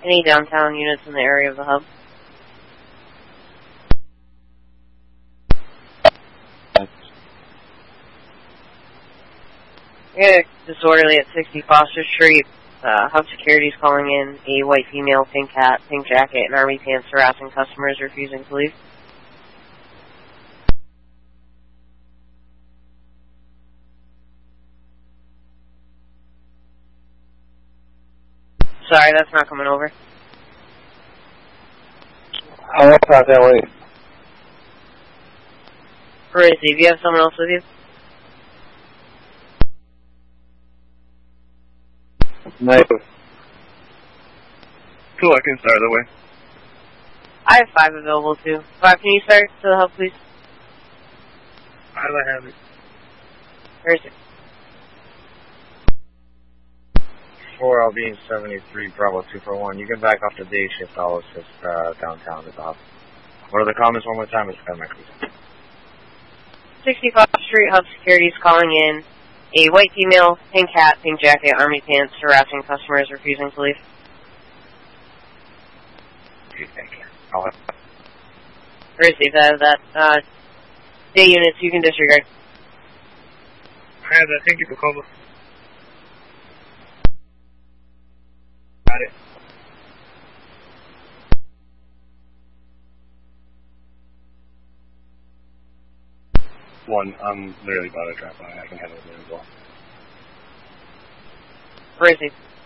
Any downtown units in the area of the hub? Yeah, disorderly at 60 Foster Street. Hub Security's calling in a white female, pink hat, pink jacket, and army pants harassing customers refusing to leave. Sorry, that's not coming over. Oh, that's not that way. Where is he? Do you have someone else with you? No. Cool, I can start the way. I have 5 available too. 5, can you start to the hub, please? How do I have it? Where is it? 4 LB 73 Bravo 241. You can back off the day shift. I'll assist downtown at the hub. What are the comments one more time? It's kind of my cruise. 65th Street Hub Security's calling in a white female, pink hat, pink jacket, army pants, harassing customers refusing to leave. Okay, thank you. I'll have... Where is he? That day units you can disregard. I have that. Thank you for calling. Got it. One, I'm literally about to drop by. I can handle it as well. Where is he?